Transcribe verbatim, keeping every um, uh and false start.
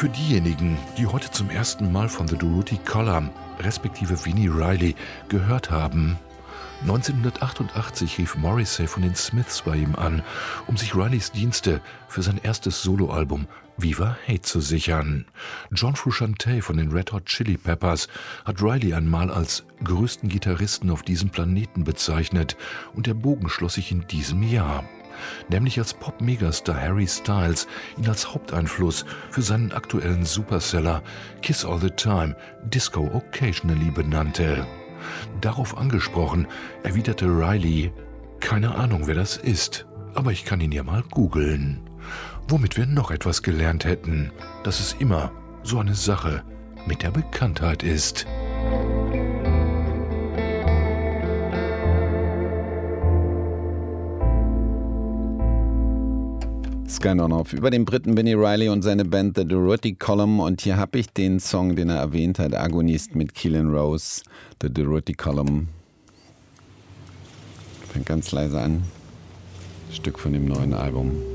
Für diejenigen, die heute zum ersten Mal von The Durutti Column, respektive Vini Reilly, gehört haben: neunzehnhundertachtundachtzig rief Morrissey von den Smiths bei ihm an, um sich Reillys Dienste für sein erstes Soloalbum Viva Hate zu sichern. John Frusciante von den Red Hot Chili Peppers hat Reilly einmal als größten Gitarristen auf diesem Planeten bezeichnet, und der Bogen schloss sich in diesem Jahr. Nämlich als Pop-Megastar Harry Styles ihn als Haupteinfluss für seinen aktuellen Superseller Kiss All the Time, Disco Occasionally benannte. Darauf angesprochen, erwiderte Reilly: „Keine Ahnung, wer das ist, aber ich kann ihn ja mal googeln." Womit wir noch etwas gelernt hätten, dass es immer so eine Sache mit der Bekanntheit ist. Skynonoff über den Briten Vini Reilly und seine Band The Durutti Column. Und hier habe ich den Song, den er erwähnt hat, Agonist mit Keelan Rose, The Durutti Column. Fängt ganz leise an. Stück von dem neuen Album.